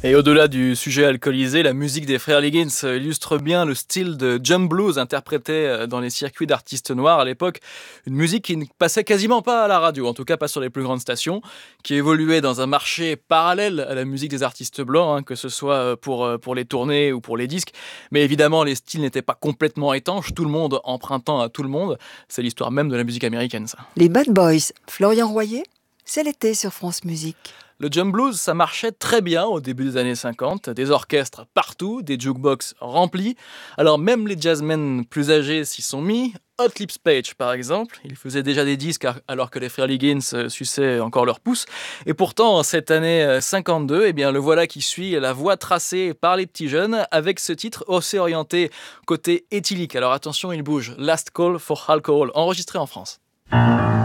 Et au-delà du sujet alcoolisé, la musique des frères Liggins illustre bien le style de jump blues interprété dans les circuits d'artistes noirs à l'époque. Une musique qui ne passait quasiment pas à la radio, en tout cas pas sur les plus grandes stations, qui évoluait dans un marché parallèle à la musique des artistes blancs, que ce soit pour les tournées ou pour les disques. Mais évidemment, les styles n'étaient pas complètement étanches, tout le monde empruntant à tout le monde. C'est l'histoire même de la musique américaine, ça. Les Bad Boys, Florian Royer, c'est l'été sur France Musique. Le jump blues, ça marchait très bien au début des années 50, des orchestres partout, des jukebox remplis. Alors même les jazzmen plus âgés s'y sont mis. Hot Lips Page par exemple, ils faisaient déjà des disques alors que les frères Liggins suçaient encore leur pouce. Et pourtant, en cette année 52, le voilà qui suit la voie tracée par les petits jeunes avec ce titre assez orienté côté éthylique. Alors attention, il bouge. Last Call for Alcohol, enregistré en France.